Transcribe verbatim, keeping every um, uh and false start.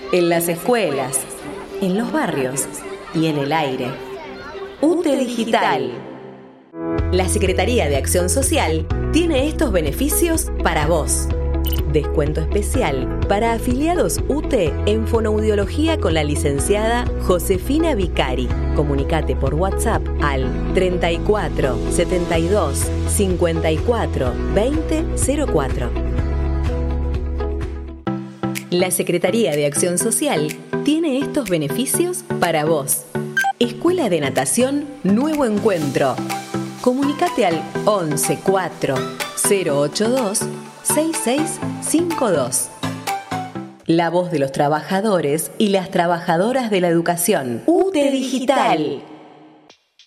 en las escuelas, en los barrios y en el aire. U T E Digital. La Secretaría de Acción Social tiene estos beneficios para vos. Descuento especial para afiliados U T E en fonoaudiología con la licenciada Josefina Vicari. Comunicate por WhatsApp al treinta y cuatro, setenta y dos, cincuenta y cuatro, veinte cero cuatro. La Secretaría de Acción Social tiene estos beneficios para vos. Escuela de Natación Nuevo Encuentro. Comunicate al once cuatro cero ocho dos seis seis cinco dos. La voz de los trabajadores y las trabajadoras de la educación. U T E Digital.